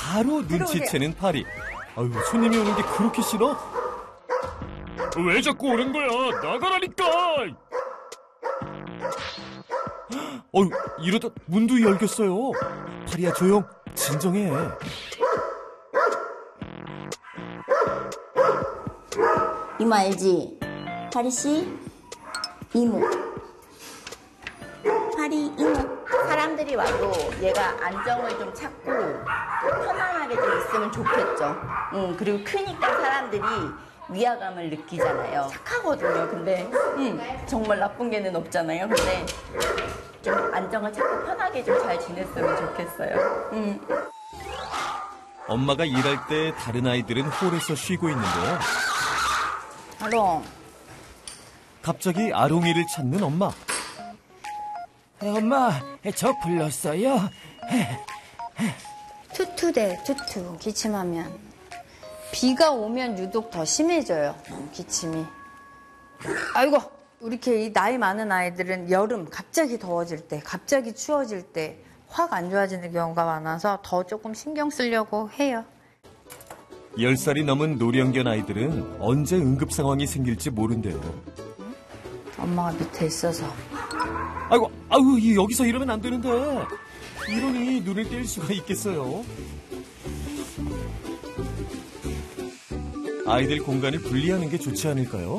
바로 눈치채는 파리. 아유, 손님이 오는 게 그렇게 싫어? 왜 자꾸 오는 거야? 나가라니까! 이러다 문도 열겠어요. 파리야, 조용. 진정해. 이모 알지? 파리씨? 이모. 파리 이모. 사람들이 와도 얘가 안정을 좀 찾고 편안하게 좀 있으면 좋겠죠. 그리고 크니까 사람들이 위화감을 느끼잖아요. 착하거든요. 근데 정말 나쁜 개는 없잖아요. 근데 좀 안정을 찾고 편하게 좀 잘 지냈으면 좋겠어요. 엄마가 일할 때 다른 아이들은 홀에서 쉬고 있는데요. 아롱. 갑자기 아롱이를 찾는 엄마. 엄마, 저 불렀어요? 투투대, 투투. 기침하면. 비가 오면 유독 더 심해져요, 기침이. 아이고, 이렇게 나이 많은 아이들은 여름 갑자기 더워질 때, 갑자기 추워질 때 확 안 좋아지는 경우가 많아서 더 조금 신경 쓰려고 해요. 10살이 넘은 노령견 아이들은 언제 응급 상황이 생길지 모른대요. 엄마가 밑에 있어서. 아이고, 여기서 이러면 안 되는데. 이러니 눈을 뗄 수가 있겠어요. 아이들 공간을 분리하는 게 좋지 않을까요?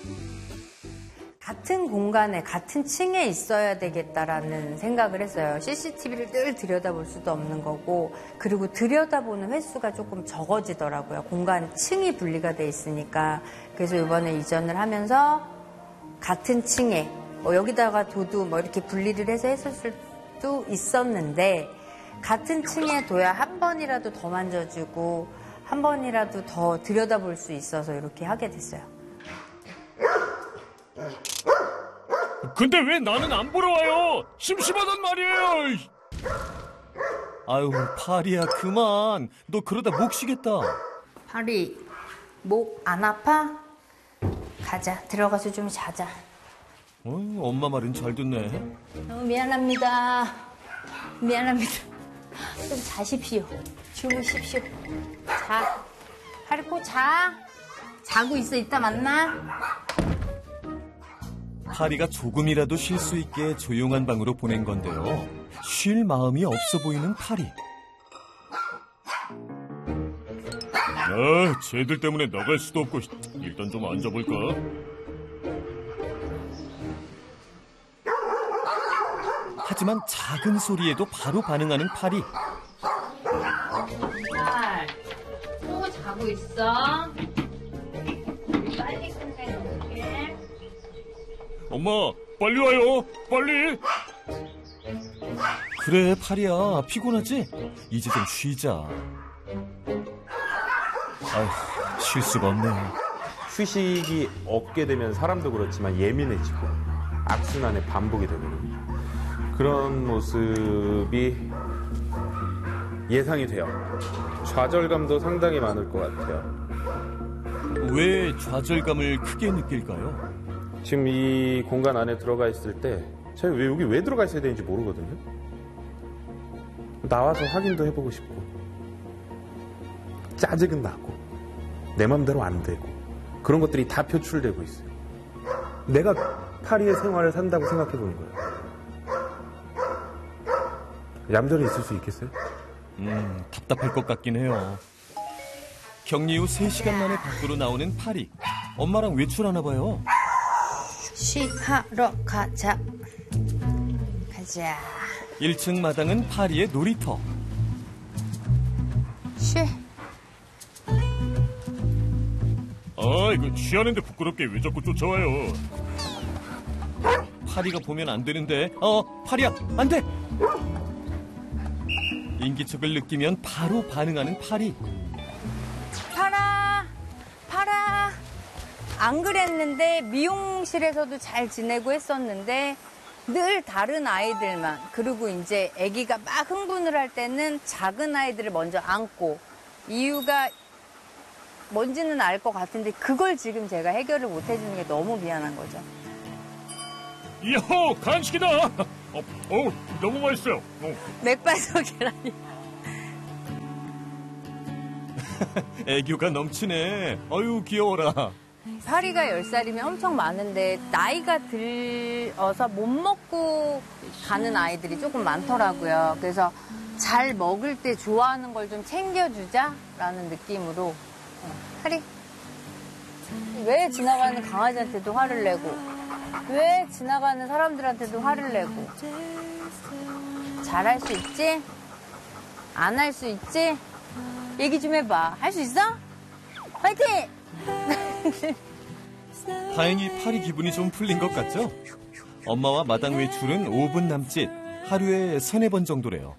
같은 공간에 같은 층에 있어야 되겠다라는 생각을 했어요. CCTV를 늘 들여다볼 수도 없는 거고, 그리고 들여다보는 횟수가 조금 적어지더라고요. 공간 층이 분리가 돼 있으니까. 그래서 이번에 이전을 하면서 같은 층에 여기다가 둬도 이렇게 분리를 해서 했을 수도 있었는데, 같은 층에 둬야 한 번이라도 더 만져주고 한 번이라도 더 들여다볼 수 있어서 이렇게 하게 됐어요. 근데 왜 나는 안 보러 와요? 심심하단 말이에요. 아유, 파리야, 그만. 너 그러다 목 쉬겠다. 파리, 목 안 아파? 가자. 들어가서 좀 자자. 엄마 말은 잘 듣네. 미안합니다. 좀 자십시오. 주무십시오. 자. 파리코 자. 자고 있어. 이따 만나. 파리가 조금이라도 쉴 수 있게 조용한 방으로 보낸 건데요. 쉴 마음이 없어 보이는 파리. 쟤들 때문에 나갈 수도 없고 일단 좀 앉아볼까? 하지만 작은 소리에도 바로 반응하는 파리. 잘. 또 자고 있어. 빨리 끝내놓을게. 엄마, 빨리 와요. 빨리. 그래, 파리야. 피곤하지? 이제 좀 쉬자. 아휴, 쉴 수가 없네. 휴식이 없게 되면 사람도 그렇지만 예민해지고 악순환의 반복이 되거든요. 그런 모습이 예상이 돼요. 좌절감도 상당히 많을 것 같아요. 왜 좌절감을 크게 느낄까요? 지금 이 공간 안에 들어가 있을 때 제가 여기 왜 들어가 있어야 되는지 모르거든요. 나와서 확인도 해보고 싶고 짜증은 나고 내 맘대로 안 되고 그런 것들이 다 표출되고 있어요. 내가 파리의 생활을 산다고 생각해 보는 거예요. 얌전히 있을 수 있겠어요? 답답할 것 같긴 해요. 격리 후 3시간 만에 밖으로 나오는 파리. 엄마랑 외출하나 봐요. 쉬하러 가자. 가자. 1층 마당은 파리의 놀이터. 쉬. 이거 쉬하는데 부끄럽게 왜 자꾸 쫓아와요? 파리가 보면 안 되는데. 파리야, 안 돼! 인기척을 느끼면 바로 반응하는 파리. 파라. 안 그랬는데 미용실에서도 잘 지내고 했었는데 늘 다른 아이들만, 그리고 이제 아기가 막 흥분을 할 때는 작은 아이들을 먼저 안고, 이유가 뭔지는 알 것 같은데 그걸 지금 제가 해결을 못 해주는 게 너무 미안한 거죠. 이호, 간식이다. 너무 맛있어요. 맥반석 계란이. 애교가 넘치네. 아유, 귀여워라. 파리가 10살이면 엄청 많은데 나이가 들어서 못 먹고 가는 아이들이 조금 많더라고요. 그래서 잘 먹을 때 좋아하는 걸 좀 챙겨주자라는 느낌으로. 파리, 왜 지나가는 강아지한테도 화를 내고 왜 지나가는 사람들한테도 화를 내고 잘할 수 있지? 안 할 수 있지? 얘기 좀 해봐. 할 수 있어? 화이팅! 다행히 파리 기분이 좀 풀린 것 같죠? 엄마와 마당 외출은 5분 남짓, 하루에 3-4번 정도래요.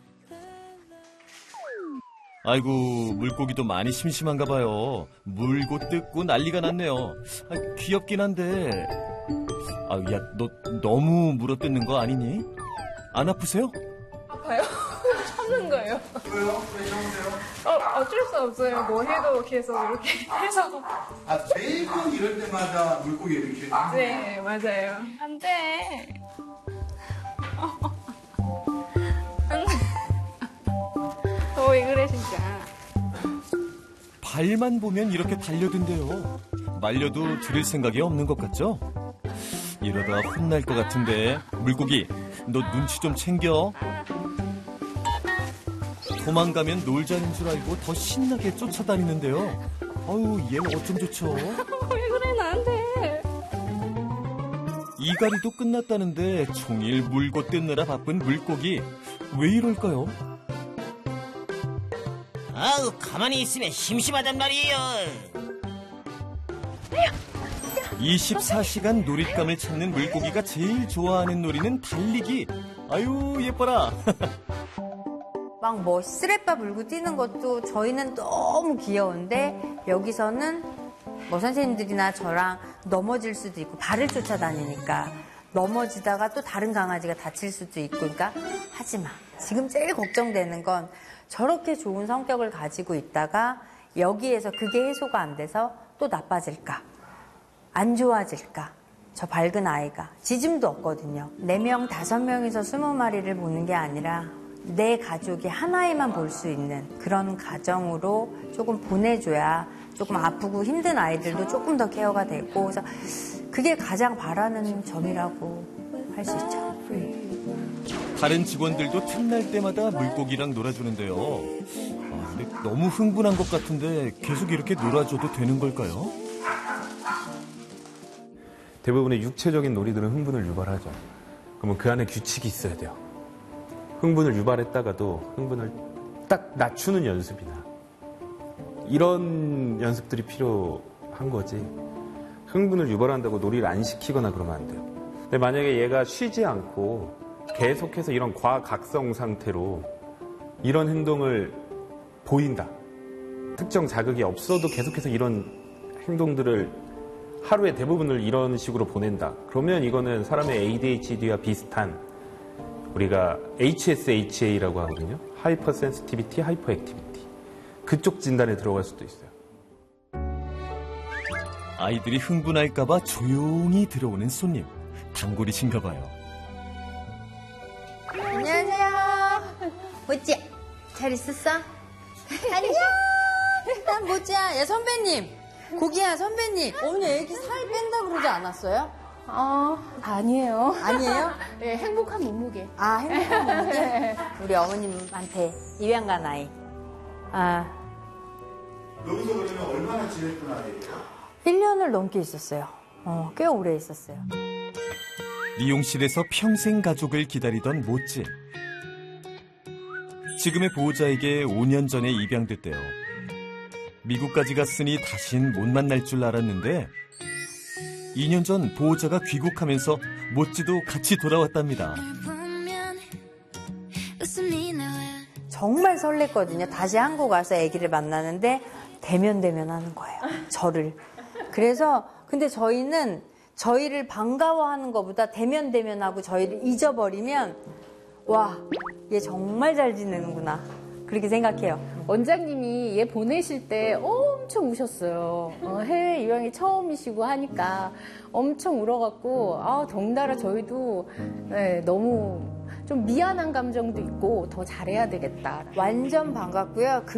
아이고, 물고기도 많이 심심한가 봐요. 물고 뜯고 난리가 났네요. 귀엽긴 한데... 야, 너 너무 물어뜯는 거 아니니? 안 아프세요? 아파요? 참는 거예요. 왜요? 왜 이러세요? 어쩔 수 없어요. 뭐 해도 계속 이렇게 해서. 매번 이럴 때마다 물고기 이렇게. 네, 맞아요. 안 돼. 왜 그래, 진짜. 발만 보면 이렇게 달려든대요. 말려도 들을 생각이 없는 것 같죠? 이러다 혼날 것 같은데. 물고기, 너 눈치 좀 챙겨. 도망가면 놀자는 줄 알고 더 신나게 쫓아다니는데요. 아유, 얘 어쩜 좋죠? 왜 그래, 나한테. 이갈이도 끝났다는데 종일 물고 뜯느라 바쁜 물고기. 왜 이럴까요? 아우, 가만히 있으면 심심하단 말이에요. 24시간 놀잇감을 찾는 물고기가 제일 좋아하는 놀이는 달리기. 아유, 예뻐라. 막 뭐 쓰레빠 물고 뛰는 것도 저희는 너무 귀여운데 여기서는 뭐 선생님들이나 저랑 넘어질 수도 있고 발을 쫓아다니니까 넘어지다가 또 다른 강아지가 다칠 수도 있고 그러니까 하지 마. 지금 제일 걱정되는 건 저렇게 좋은 성격을 가지고 있다가 여기에서 그게 해소가 안 돼서 또 나빠질까? 안 좋아질까? 저 밝은 아이가 지짐도 없거든요. 4명, 5명이서 20마리를 보는 게 아니라 내 가족이 하나에만 볼 수 있는 그런 가정으로 조금 보내줘야 조금 아프고 힘든 아이들도 조금 더 케어가 되고 그래서 그게 가장 바라는 점이라고 할 수 있죠. 다른 직원들도 틈날 때마다 물고기랑 놀아주는데요. 근데 너무 흥분한 것 같은데 계속 이렇게 놀아줘도 되는 걸까요? 대부분의 육체적인 놀이들은 흥분을 유발하죠. 그러면 그 안에 규칙이 있어야 돼요. 흥분을 유발했다가도 흥분을 딱 낮추는 연습이나 이런 연습들이 필요한 거지. 흥분을 유발한다고 놀이를 안 시키거나 그러면 안 돼요. 근데 만약에 얘가 쉬지 않고 계속해서 이런 과각성 상태로 이런 행동을 보인다. 특정 자극이 없어도 계속해서 이런 행동들을 하루의 대부분을 이런 식으로 보낸다. 그러면 이거는 사람의 ADHD와 비슷한 우리가 HSHA라고 하거든요. 하이퍼 센시티비티, 하이퍼 액티비티. 그쪽 진단에 들어갈 수도 있어요. 아이들이 흥분할까봐 조용히 들어오는 손님. 단골이신가 봐요. 안녕하세요. 모찌야, 잘 있었어? 안녕. 난 모찌야. 야, 선배님. 고기야, 선배님. 오늘 애기 살 뺀다 그러지 않았어요? 아니에요. 아니에요? 네, 행복한 몸무게. 아, 행복한 몸무게? 우리 어머님한테 입양 간 아이. 여기서 그러면 얼마나 지냈던 아이예요? 1년을 넘게 있었어요. 꽤 오래 있었어요. 미용실에서 평생 가족을 기다리던 모찌. 지금의 보호자에게 5년 전에 입양됐대요. 미국까지 갔으니 다신 못 만날 줄 알았는데 2년 전 보호자가 귀국하면서 모찌도 같이 돌아왔답니다. 정말 설렜거든요. 다시 한국 와서 아기를 만나는데 대면 하는 거예요. 저를. 그래서 근데 저희는 저희를 반가워하는 것보다 대면하고 저희를 잊어버리면 와, 얘 정말 잘 지내는구나. 그렇게 생각해요. 원장님이 얘 보내실 때 엄청 우셨어요. 해외 입양이 처음이시고 하니까 엄청 울어갖고 덩달아 저희도 너무 좀 미안한 감정도 있고 더 잘해야 되겠다. 완전 반갑고요.